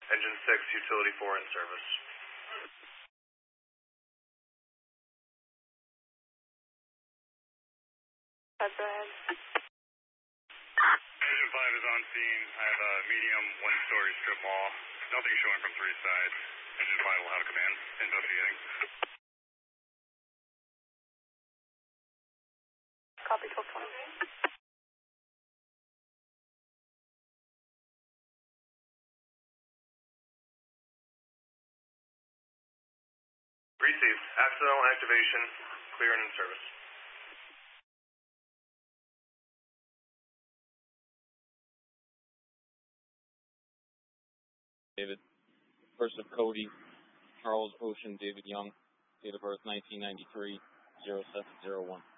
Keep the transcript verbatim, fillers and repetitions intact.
Engine six, utility four in service. That's ahead. Engine five is on scene. I have a medium one-story strip mall. Nothing showing from three sides. Engine five will have a command. Investigating. Copy, twelve twenty. Received. Accidental activation. Clear and in service. David. First of Cody, Charles Ocean, David Young, date of birth nineteen ninety-three, zero seven zero one.